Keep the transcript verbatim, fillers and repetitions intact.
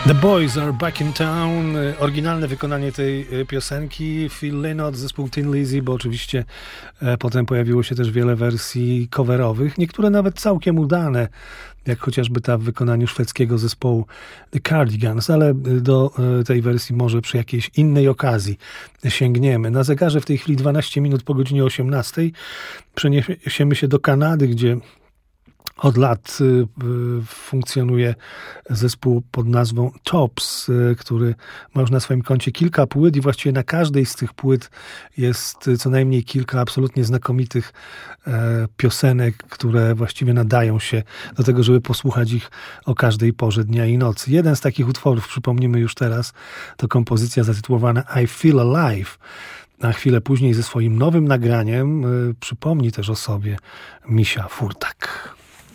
The Boys Are Back in Town. Oryginalne wykonanie tej piosenki. Phil Lynott, zespół Tin Lizzy, bo oczywiście e, potem pojawiło się też wiele wersji coverowych. Niektóre nawet całkiem udane, jak chociażby ta w wykonaniu szwedzkiego zespołu The Cardigans, ale do e, tej wersji może przy jakiejś innej okazji sięgniemy. Na zegarze w tej chwili dwanaście minut po godzinie osiemnastej. Przeniesiemy się do Kanady, gdzie od lat y, y, funkcjonuje zespół pod nazwą Tops, y, który ma już na swoim koncie kilka płyt i właściwie na każdej z tych płyt jest co najmniej kilka absolutnie znakomitych y, piosenek, które właściwie nadają się do tego, żeby posłuchać ich o każdej porze dnia i nocy. Jeden z takich utworów, przypomnimy już teraz, to kompozycja zatytułowana I Feel Alive. Na chwilę później ze swoim nowym nagraniem y, przypomni też o sobie Misia Furtak.